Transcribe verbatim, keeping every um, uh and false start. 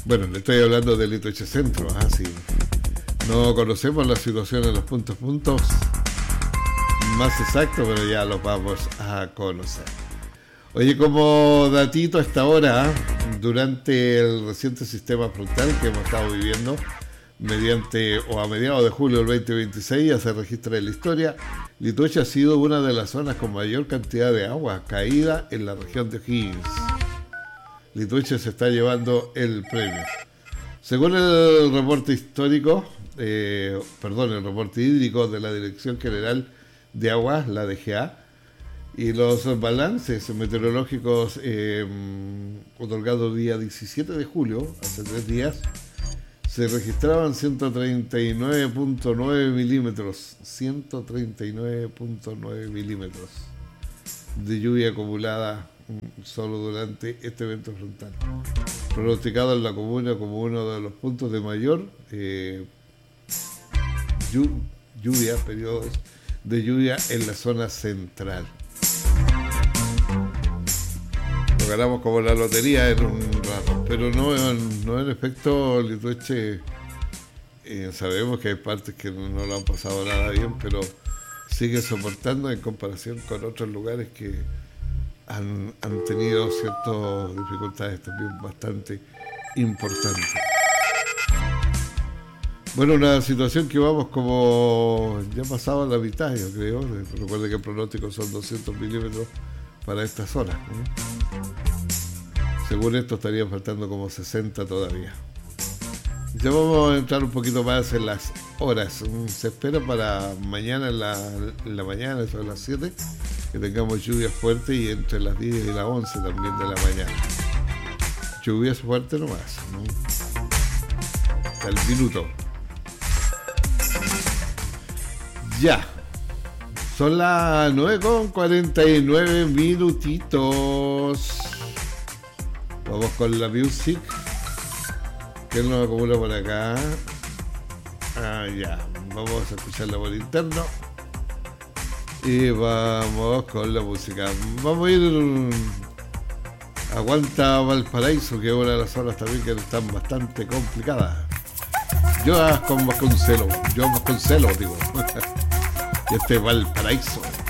Bueno, le estoy hablando de Litueche Centro, ¿ah? Sí. No conocemos la situación en los puntos puntos más exactos, pero ya los vamos a conocer. Oye, como datito a esta hora, durante el reciente sistema frontal que hemos estado viviendo, mediante o a mediados de julio del veinte veintiséis, ya se registra en la historia, Litueche ha sido una de las zonas con mayor cantidad de agua caída en la región de O'Higgins. Litueche se está llevando el premio. Según el reporte histórico, eh, perdón, el reporte hídrico de la Dirección General de Aguas, la D G A, y los balances meteorológicos eh, otorgados día diecisiete de julio, hace tres días, se registraban ciento treinta y nueve punto nueve milímetros, ciento treinta y nueve punto nueve milímetros de lluvia acumulada solo durante este evento frontal, pronosticado en la comuna como uno de los puntos de mayor eh, lluvia, periodos de lluvia en la zona central. Lo ganamos como la lotería en un rato, pero no, no en efecto. Litueche, eh, sabemos que hay partes que no, no lo han pasado nada bien, pero sigue soportando en comparación con otros lugares que han, han tenido ciertas dificultades también bastante importantes. Bueno, una situación que vamos como ya pasado la mitad, yo creo. Recuerde que el pronóstico son doscientos milímetros para esta zona, ¿eh? Según esto estarían faltando como sesenta todavía. Ya vamos a entrar un poquito más en las horas. Se espera para mañana en la, en la mañana, eso a las siete, que tengamos lluvias fuertes, y entre las diez y las once también de la mañana. Lluvias fuertes nomás, ¿no? Hasta el minuto. Ya. Son las nueve con cuarenta y nueve minutitos. Vamos con la music. ¿Qué nos acumula por acá? Ah, ya. Vamos a escucharla por interno. Y vamos con la música. Vamos a ir. Aguanta Valparaíso, que es una de las zonas también que están bastante complicadas. Yo con Vasconcelo. Yo Vasconcelo, digo. Y este Valparaíso.